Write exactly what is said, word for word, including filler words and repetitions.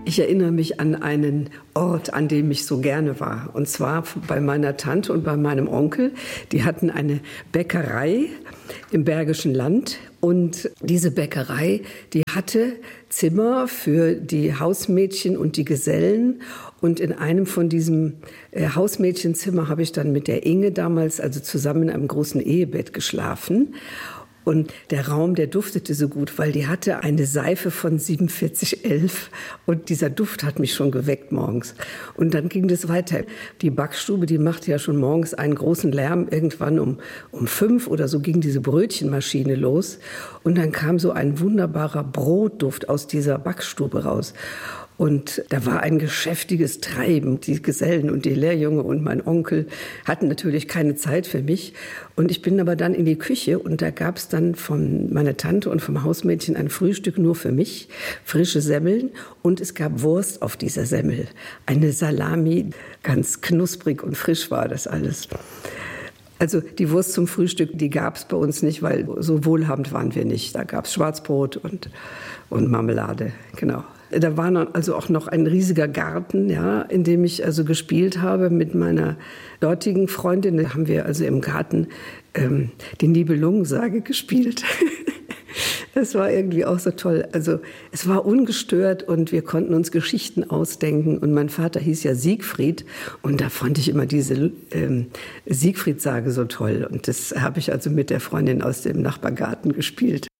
Ich erinnere mich an einen Ort, an dem ich so gerne war. Und zwar bei meiner Tante und bei meinem Onkel. Die hatten eine Bäckerei im Bergischen Land. Und diese Bäckerei, die hatte Zimmer für die Hausmädchen und die Gesellen. Und in einem von diesem äh, Hausmädchenzimmer habe ich dann mit der Inge damals, also zusammen in einem großen Ehebett geschlafen. Und der Raum, der duftete so gut, weil die hatte eine Seife von siebenundvierzig elf und dieser Duft hat mich schon geweckt morgens. Und dann ging das weiter. Die Backstube, die machte ja schon morgens einen großen Lärm. Irgendwann um, um fünf oder so ging diese Brötchenmaschine los. Und dann kam so ein wunderbarer Brotduft aus dieser Backstube raus. Und da war ein geschäftiges Treiben. Die Gesellen und die Lehrjunge und mein Onkel hatten natürlich keine Zeit für mich. Und ich bin aber dann in die Küche und da gab es dann von meiner Tante und vom Hausmädchen ein Frühstück nur für mich, frische Semmeln und es gab Wurst auf dieser Semmel. Eine Salami, ganz knusprig und frisch war das alles. Also die Wurst zum Frühstück, die gab es bei uns nicht, weil so wohlhabend waren wir nicht. Da gab es Schwarzbrot und, und Marmelade, genau. Da war also auch noch ein riesiger Garten, ja, in dem ich also gespielt habe mit meiner dortigen Freundin. Da haben wir also im Garten ähm, die Nibelungensage gespielt. Das war irgendwie auch so toll. Also es war ungestört und wir konnten uns Geschichten ausdenken. Und mein Vater hieß ja Siegfried und da fand ich immer diese ähm, Siegfried-Sage so toll. Und das habe ich also mit der Freundin aus dem Nachbargarten gespielt.